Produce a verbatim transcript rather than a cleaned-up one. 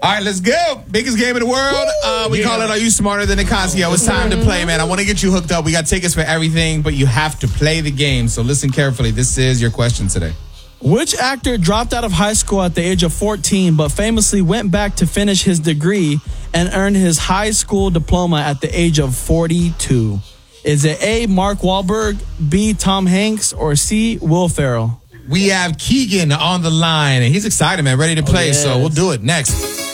All right, let's go. Biggest game in the world. Uh, we yeah. call it Are You Smarter Than Nicasio? It's time to play, man. I want to get you hooked up. We got tickets for everything, but you have to play the game. So listen carefully. This is your question today. Which actor dropped out of high school at the age of fourteen, but famously went back to finish his degree and earned his high school diploma at the age of forty-two? Is it A, Mark Wahlberg, B, Tom Hanks, or C, Will Ferrell? We have Keegan on the line, and he's excited, man, ready to play, oh, yes. So we'll do it next.